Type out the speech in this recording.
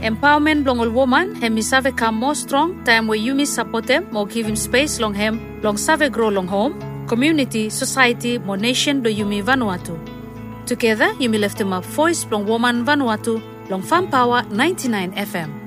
Empowerment long all woman, hem mi save come more strong, time where you mi support them, more give him space long hem, long save grow long home, community, society, more nation do you mi Vanuatu. Together, you mi lift him up voice long woman Vanuatu, long Farm Power 99 FM.